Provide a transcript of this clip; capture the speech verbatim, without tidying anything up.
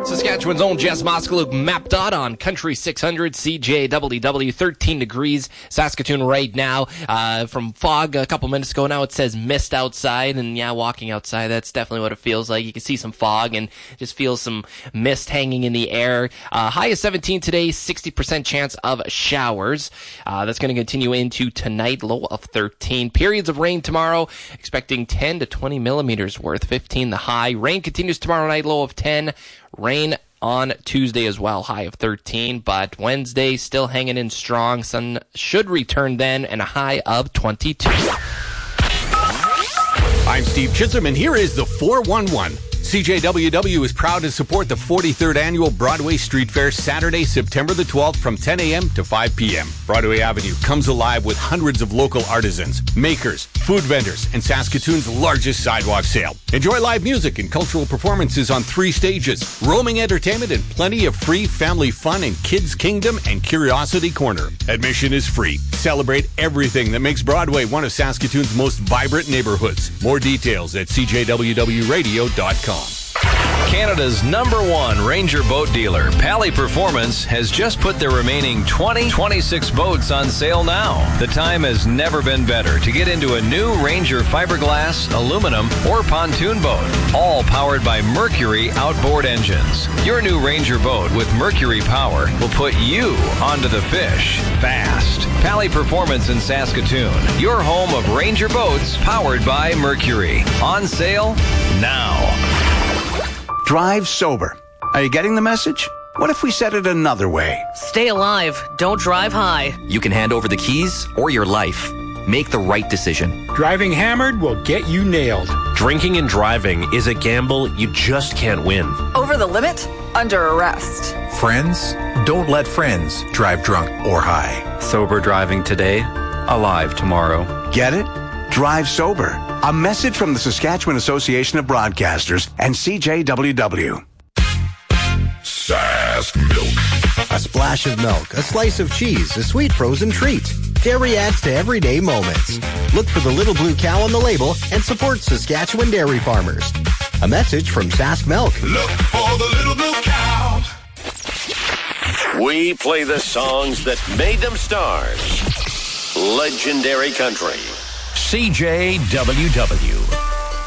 Saskatchewan's own Jess Moskaluk mapped out on Country six hundred C J W W, thirteen degrees Saskatoon right now. Uh, from fog a couple minutes ago, now it says mist outside, and yeah, walking outside, that's definitely what it feels like. You can see some fog and just feel some mist hanging in the air. Uh, high of seventeen today, sixty percent chance of showers. Uh, that's going to continue into tonight, low of thirteen. Periods of rain tomorrow, expecting ten to twenty millimeters worth, fifteen the high. Rain continues tomorrow night, low of ten. Rain on Tuesday as well, high of thirteen, but Wednesday still hanging in strong. Sun should return then, and a high of twenty-two. I'm Steve Chisholm, and here is the four one one. C J W W is proud to support the forty-third Annual Broadway Street Fair Saturday, September the twelfth from ten a.m. to five p.m. Broadway Avenue comes alive with hundreds of local artisans, makers, food vendors, and Saskatoon's largest sidewalk sale. Enjoy live music and cultural performances on three stages, roaming entertainment, and plenty of free family fun in Kids Kingdom and Curiosity Corner. Admission is free. Celebrate everything that makes Broadway one of Saskatoon's most vibrant neighborhoods. More details at c j w w radio dot com. Canada's number one Ranger boat dealer, Pally Performance, has just put their remaining twenty twenty-six boats on sale now. The time has never been better to get into a new Ranger fiberglass, aluminum, or pontoon boat, all powered by Mercury outboard engines. Your new Ranger boat with Mercury power will put you onto the fish fast. Pally Performance in Saskatoon, your home of Ranger boats powered by Mercury. On sale now. Drive sober. Are you getting the message? What if we said it another way? Stay alive. Don't drive high. You can hand over the keys or your life. Make the right decision. Driving hammered will get you nailed. Drinking and driving is a gamble you just can't win. Over the limit? Under arrest. Friends? Don't let friends drive drunk or high. Sober driving today, alive tomorrow. Get it? Drive sober. A message from the Saskatchewan Association of Broadcasters and C J W W. Sask Milk. A splash of milk, a slice of cheese, a sweet frozen treat. Dairy adds to everyday moments. Look for the little blue cow on the label and support Saskatchewan dairy farmers. A message from Sask Milk. Look for the little blue cow. We play the songs that made them stars. Legendary Country. C J W W.